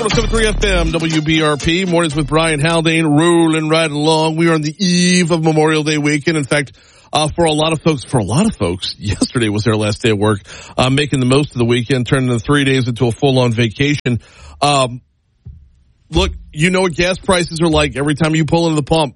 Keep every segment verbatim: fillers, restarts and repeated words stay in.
one oh seven point three F M, W B R P, mornings with Brian Haldane, rolling right along. We are on the eve of Memorial Day weekend. In fact, uh, for a lot of folks, for a lot of folks, yesterday was their last day of work, uh, making the most of the weekend, turning the three days into a full-on vacation. Um, look, you know what gas prices are like every time you pull into the pump.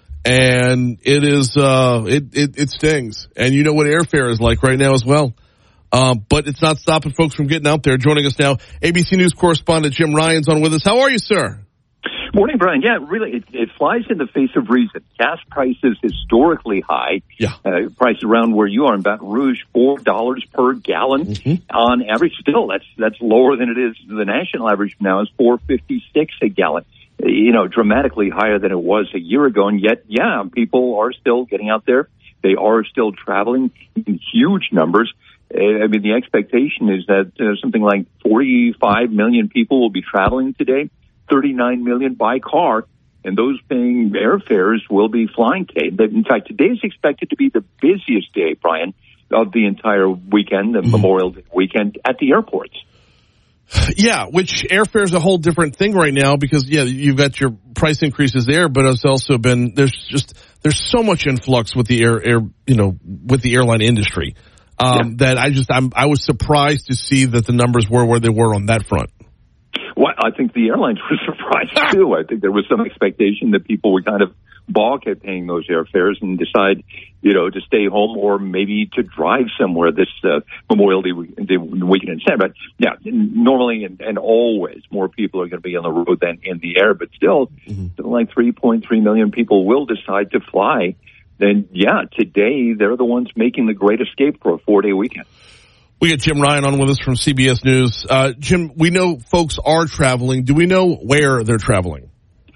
And it is, uh, it, it, it stings. And you know what airfare is like right now as well. Um, but it's not stopping folks from getting out there. Joining us now, A B C News correspondent Jim Ryan's on with us. How are you, sir? Morning, Brian. Yeah, really, it, it flies in the face of reason. Gas prices historically high. Yeah. Uh, prices around where you are in Baton Rouge, four dollars per gallon mm-hmm. on average. Still, that's that's lower than it is. The national average now is four fifty-six a gallon. You know, dramatically higher than it was a year ago. And yet, yeah, people are still getting out there. They are still traveling in huge numbers. I mean, the expectation is that uh, something like forty-five million people will be traveling today, thirty-nine million by car, and those paying airfares will be flying today. In fact, today is expected to be the busiest day, Brian, of the entire weekend, the mm-hmm. Memorial Day weekend at the airports. Yeah, which airfare is a whole different thing right now because, yeah, you've got your price increases there, but it's also been, there's just, there's so much influx with the air, air you know, with the airline industry. Um, yeah. That I just, I'm, I was surprised to see that the numbers were where they were on that front. Well, I think the airlines were surprised too. I think there was some expectation that people would kind of balk at paying those airfares and decide, you know, to stay home or maybe to drive somewhere this uh, Memorial Day weekend instead. But yeah, normally and, and always more people are going to be on the road than in the air. But still, mm-hmm. like three point three million people will decide to fly. Then, yeah, today they're the ones making the great escape for a four-day weekend. We got Jim Ryan on with us from C B S News. Uh, Jim, we know folks are traveling. Do we know where they're traveling?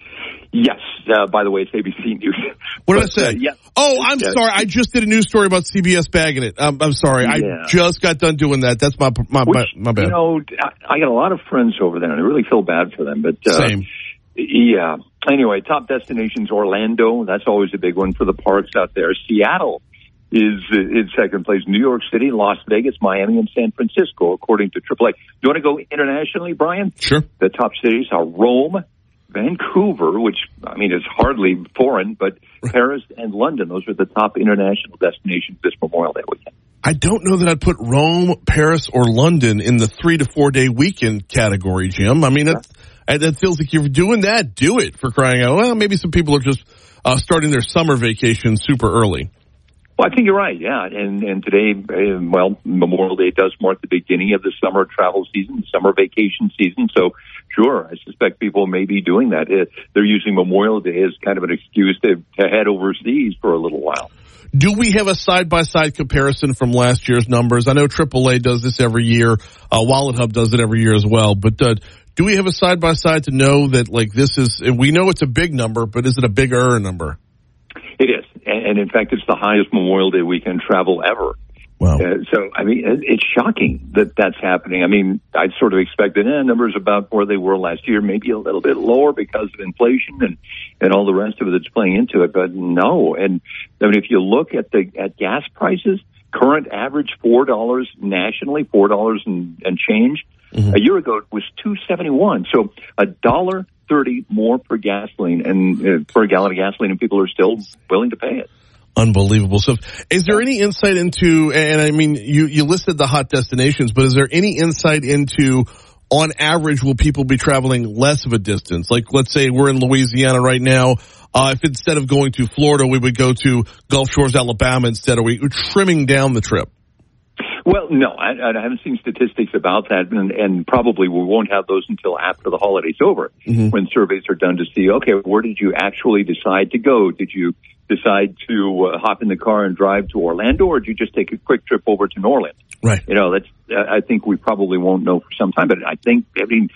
Yes. Uh, by the way, it's A B C News. What but, did I say? Uh, yeah. Oh, I'm uh, sorry. I just did a news story about C B S bagging it. Um, I'm sorry. Yeah. I just got done doing that. That's my my Which, my, my bad. You know, I, I got a lot of friends over there, and I really feel bad for them. But uh, Same. Yeah. Anyway, top destinations, Orlando. That's always a big one for the parks out there. Seattle is uh, in second place. New York City, Las Vegas, Miami, and San Francisco, according to triple A. Do you want to go internationally, Brian? Sure. The top cities are Rome, Vancouver, which, I mean, is hardly foreign, but Paris and London. Those are the top international destinations this Memorial Day weekend. I don't know that I'd put Rome, Paris, or London in the three to four day weekend category, Jim. I mean, that's, that feels like you're doing that. Do it, for crying out. Well, maybe some people are just uh, starting their summer vacation super early. Well, I think you're right, yeah. And and today, uh, well, Memorial Day does mark the beginning of the summer travel season, summer vacation season. So, sure, I suspect people may be doing that. Uh, they're using Memorial Day as kind of an excuse to, to head overseas for a little while. Do we have a side-by-side comparison from last year's numbers? I know triple A does this every year. Uh, Wallet Hub does it every year as well. But uh, do we have a side-by-side to know that, like, this is, we know it's a big number, but is it a bigger number? It is. And, and in fact, it's the highest Memorial Day weekend travel ever. Wow. Uh, so, I mean, it, it's shocking that that's happening. I mean, I'd sort of expected eh, numbers about where they were last year, maybe a little bit lower because of inflation and, and all the rest of it that's playing into it. But no. And I mean, if you look at the at gas prices, current average four dollars nationally, four dollars and, and change. Mm-hmm. A year ago, it was two seventy-one. So a dollar thirty more per gasoline and uh, per gallon of gasoline, and people are still willing to pay it. Unbelievable stuff. Is there any insight into, and I mean, you, you listed the hot destinations, but is there any insight into, on average, will people be traveling less of a distance? Like, let's say we're in Louisiana right now. Uh, if instead of going to Florida, we would go to Gulf Shores, Alabama instead, are we trimming down the trip? Well, no, I, I haven't seen statistics about that, and, and probably we won't have those until after the holiday's over, mm-hmm. when surveys are done to see, okay, where did you actually decide to go? Did you decide to uh, hop in the car and drive to Orlando, or did you just take a quick trip over to New Orleans? Right. You know, that's. Uh, I think we probably won't know for some time, but I think, I mean,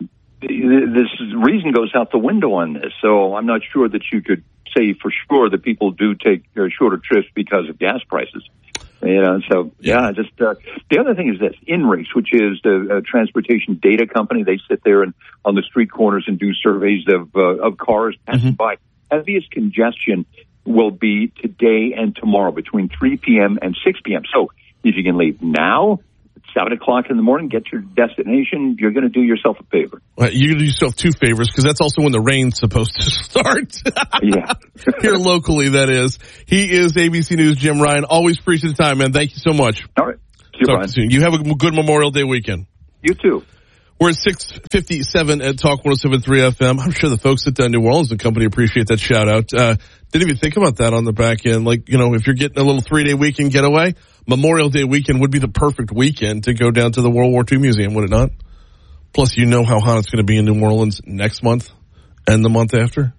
this reason goes out the window on this, so I'm not sure that you could say for sure that people do take uh, shorter trips because of gas prices. You know, so, yeah, just, uh, the other thing is this, InRace, which is the uh, transportation data company. They sit there and on the street corners and do surveys of, uh, of cars passing mm-hmm. by. Heaviest congestion will be today and tomorrow between three p.m. and six p.m. So if you can leave now, seven o'clock in the morning, get your destination. You're going to do yourself a favor. Well, you do yourself two favors because that's also when the rain's supposed to start. Yeah. Here locally, that is. He is A B C News Jim Ryan. Always appreciate the time, man. Thank you so much. All right. See you, Talk Brian. to you soon. You have a good Memorial Day weekend. You too. We're at six fifty-seven at Talk one oh seven point three F M. I'm sure the folks at uh, New Orleans and Company appreciate that shout out. Uh, didn't even think about that on the back end. Like, you know, if you're getting a little three-day weekend getaway, Memorial Day weekend would be the perfect weekend to go down to the World War Two Museum, would it not? Plus, you know how hot it's going to be in New Orleans next month and the month after.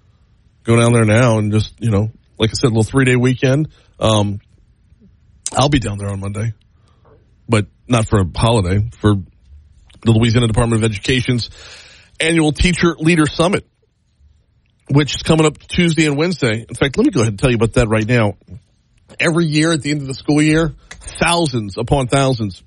Go down there now and just, you know, like I said, a little three-day weekend. Um, I'll be down there on Monday, but not for a holiday, for the Louisiana Department of Education's annual Teacher Leader Summit, which is coming up Tuesday and Wednesday. In fact, let me go ahead and tell you about that right now. Every year at the end of the school year, thousands upon thousands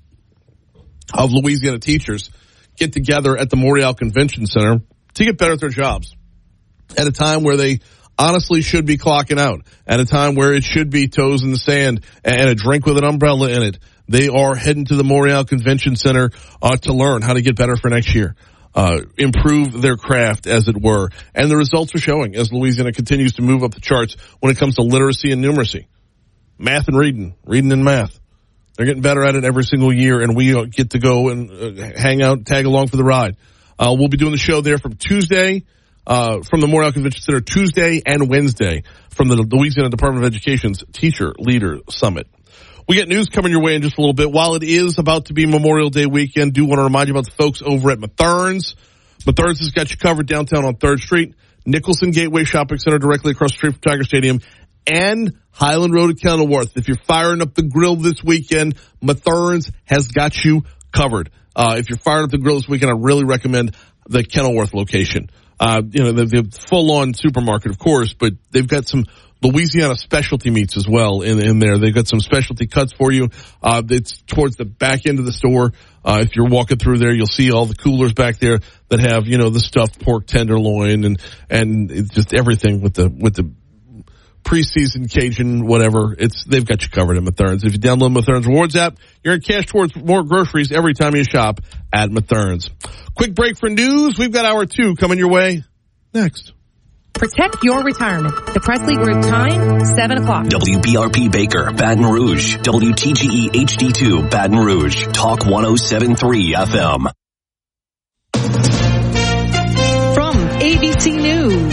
of Louisiana teachers get together at the Montreal Convention Center to get better at their jobs at a time where they honestly should be clocking out, at a time where it should be toes in the sand and a drink with an umbrella in it. They are heading to the Montreal Convention Center uh, to learn how to get better for next year, uh, improve their craft, as it were. And the results are showing as Louisiana continues to move up the charts when it comes to literacy and numeracy. Math and reading, reading and math. They're getting better at it every single year, and we get to go and uh, hang out, tag along for the ride. Uh, we'll be doing the show there from Tuesday, uh, from the Montreal Convention Center, Tuesday and Wednesday from the Louisiana Department of Education's Teacher Leader Summit. We get news coming your way in just a little bit. While it is about to be Memorial Day weekend, do want to remind you about the folks over at Mathern's. Mathern's has got you covered downtown on third Street, Nicholson Gateway Shopping Center directly across the street from Tiger Stadium, and Highland Road at Kenilworth. If you're firing up the grill this weekend, Mathern's has got you covered. Uh, if you're firing up the grill this weekend, I really recommend the Kenilworth location. Uh, you know, the, the full-on supermarket, of course, but they've got some Louisiana specialty meats as well in, in there. They've got some specialty cuts for you. Uh, it's towards the back end of the store. Uh, if you're walking through there, you'll see all the coolers back there that have, you know, the stuffed pork tenderloin and, and it's just everything with the, with the preseason Cajun, whatever. It's, they've got you covered at Mathern's. If you download Mathern's Rewards app, you're in cash towards more groceries every time you shop at Mathern's. Quick break for news. We've got hour two coming your way next. Protect your retirement. The Presley Group time, seven o'clock. W B R P Baker, Baton Rouge. W T G E H D two, Baton Rouge. Talk one oh seven point three F M. From A B C News,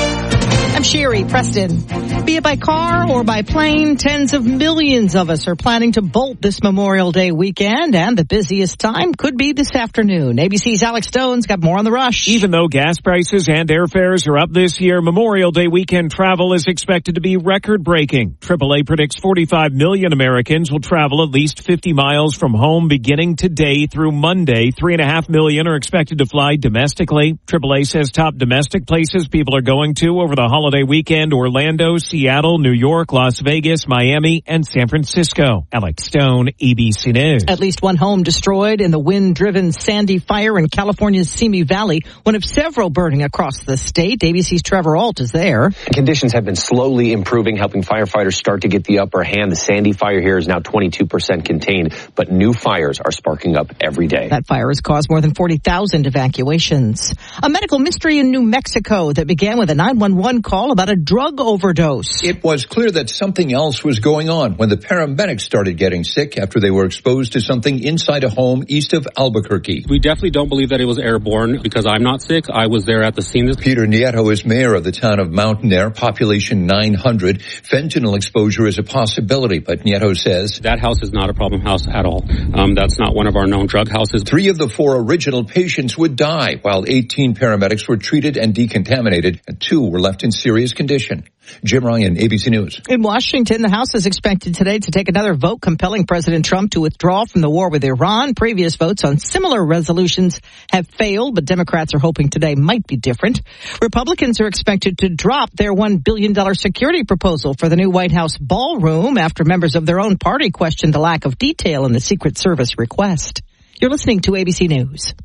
I'm Sherry Preston. Be it by car or by plane, tens of millions of us are planning to bolt this Memorial Day weekend, and the busiest time could be this afternoon. A B C's Alex Stone's got more on the rush. Even though gas prices and airfares are up this year, Memorial Day weekend travel is expected to be record-breaking. triple A predicts forty-five million Americans will travel at least fifty miles from home beginning today through Monday. Three and a half million are expected to fly domestically. triple A says top domestic places people are going to over the holiday weekend: Orlando, Seattle, New York, Las Vegas, Miami, and San Francisco. Alex Stone, A B C News. At least one home destroyed in the wind-driven Sandy fire in California's Simi Valley, one of several burning across the state. A B C's Trevor Ault is there. Conditions have been slowly improving, helping firefighters start to get the upper hand. The Sandy fire here is now twenty-two percent contained, but new fires are sparking up every day. That fire has caused more than forty thousand evacuations. A medical mystery in New Mexico that began with a nine one one call about a drug overdose. It was clear that something else was going on when the paramedics started getting sick after they were exposed to something inside a home east of Albuquerque. We definitely don't believe that it was airborne because I'm not sick. I was there at the scene. Peter Nieto is mayor of the town of Mountain Air, population nine hundred. Fentanyl exposure is a possibility, but Nieto says that house is not a problem house at all. Um, that's not one of our known drug houses. Three of the four original patients would die, while eighteen paramedics were treated and decontaminated, and two were left in serious condition. Jim Ryan, A B C News. In Washington, the House is expected today to take another vote compelling President Trump to withdraw from the war with Iran. Previous votes on similar resolutions have failed, but Democrats are hoping today might be different. Republicans are expected to drop their one billion dollars security proposal for the new White House ballroom after members of their own party questioned the lack of detail in the Secret Service request. You're listening to A B C News.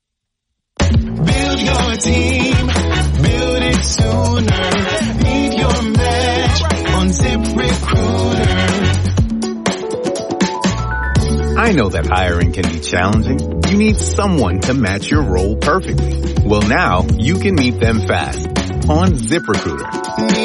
Build your team, build it sooner. Need your match on ZipRecruiter. I I know that hiring can be challenging. You need someone to match your role perfectly. Well, now you can meet them fast on ZipRecruiter.